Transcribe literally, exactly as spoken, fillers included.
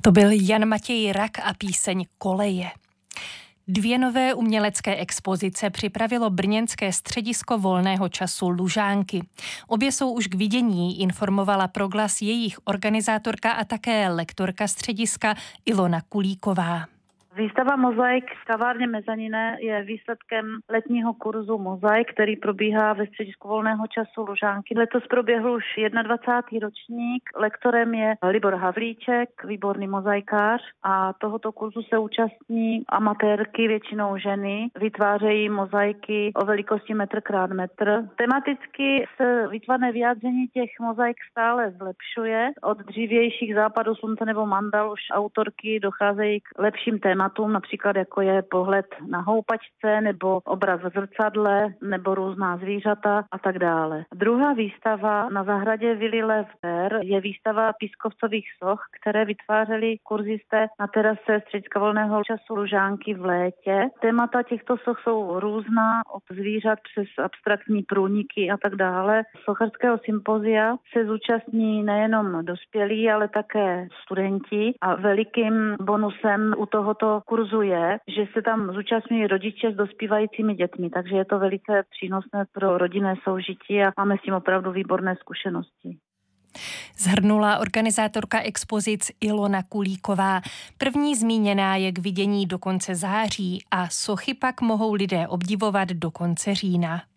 To byl Jan Matěj Rak a píseň Koleje. Dvě nové umělecké expozice připravilo brněnské středisko volného času Lužánky. Obě jsou už k vidění, informovala Proglas jejich organizátorka a také lektorka střediska Ilona Kulíková. Výstava Mozaik v kavárně Mezanine je výsledkem letního kurzu Mozaik, který probíhá ve středisku volného času Lužánky. Letos proběhl už dvacátý první ročník. Lektorem je Libor Havlíček, výborný mozaikář, a tohoto kurzu se účastní amatérky, většinou ženy. Vytvářejí mozaiky o velikosti metr krát metr. Tematicky se výtvarné vyjádření těch mozaik stále zlepšuje. Od dřívějších západů slunce nebo mandal už autorky docházejí k lepším tématům. Například jako je pohled na houpačce nebo obraz v zrcadle nebo různá zvířata a tak dále. Druhá výstava na zahradě Vily Levter je výstava pískovcových soch, které vytvářeli kurzisté na terase střediska volného času Lužánky v létě. Témata těchto soch jsou různá, od zvířat přes abstraktní průniky a tak dále. Sochařského sympozia se zúčastní nejenom dospělí, ale také studenti a velikým bonusem u tohoto kurzu je, že se tam zúčastňují rodiče s dospívajícími dětmi, takže je to velice přínosné pro rodinné soužití a máme s tím opravdu výborné zkušenosti. Shrnula organizátorka expozic Ilona Kulíková. První zmíněná je k vidění do konce září a sochy pak mohou lidé obdivovat do konce října.